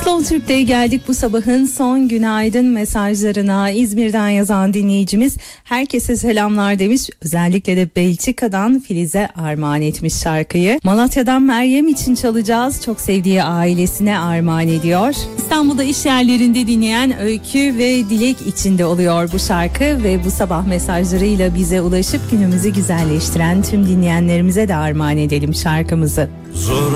Slow Türk'te geldik bu sabahın son günaydın mesajlarına. İzmir'den yazan dinleyicimiz herkese selamlar demiş. Özellikle de Belçika'dan Filiz'e armağan etmiş şarkıyı. Malatya'dan Meryem için çalacağız. Çok sevdiği ailesine armağan ediyor. İstanbul'da iş yerlerinde dinleyen Öykü ve Dilek içinde oluyor bu şarkı ve bu sabah mesajlarıyla bize ulaşıp günümüzü güzelleştiren tüm dinleyenlerimize de armağan edelim şarkımızı. Zor